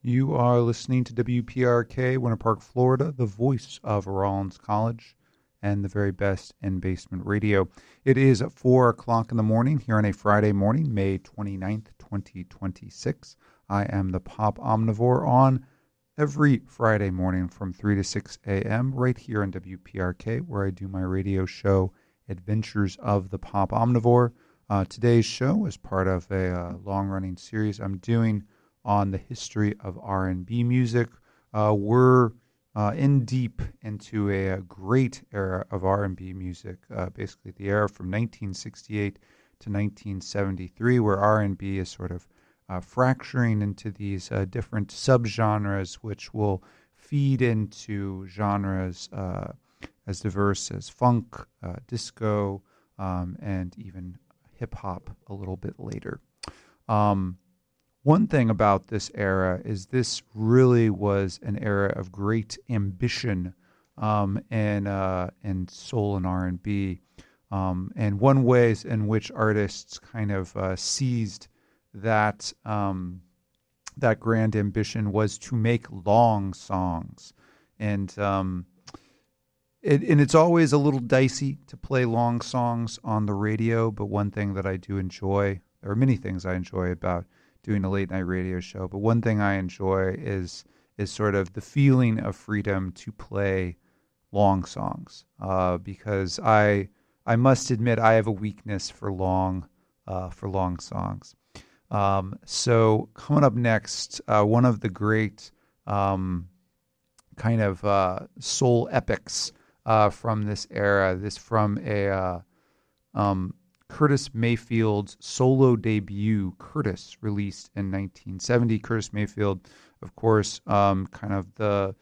You are listening to WPRK, Winter Park, Florida, the voice of Rollins College and the very best in basement radio. It is at 4 o'clock in the morning here on a Friday morning, May 29th, 2026. I am the Pop Omnivore on every Friday morning from 3 to 6 a.m. right here on WPRK, where I do my radio show, Adventures of the Pop Omnivore. Today's show is part of a long-running series I'm doing on the history of R&B music. We're in deep into a great era of R&B music, basically the era from 1968 to 1973, where R&B is sort of fracturing into these different subgenres, which will feed into genres as diverse as funk, disco, and even hip-hop a little bit later. One thing about this era is this really was an era of great ambition and soul and R&B. And one way in which artists kind of seized that that grand ambition was to make long songs. And it's always a little dicey to play long songs on the radio, but one thing that I do enjoy, there are many things I enjoy about doing a late night radio show, but one thing I enjoy is sort of the feeling of freedom to play long songs, because I must admit I have a weakness for long songs. So coming up next, one of the great kind of soul epics from this era. This from a Curtis Mayfield's solo debut, Curtis, released in 1970. Curtis Mayfield, of course, kind of the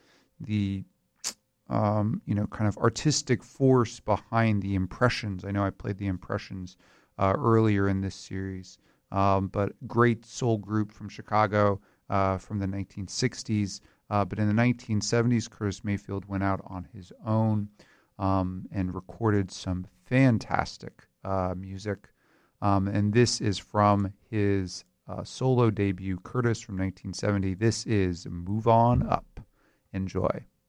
kind of artistic force behind the Impressions. I know I played the Impressions earlier in this series, but great soul group from Chicago from the 1960s. But in the 1970s, Curtis Mayfield went out on his own and recorded some fantastic music, and this is from his solo debut, Curtis, from 1970. This is Move On Up. Enjoy.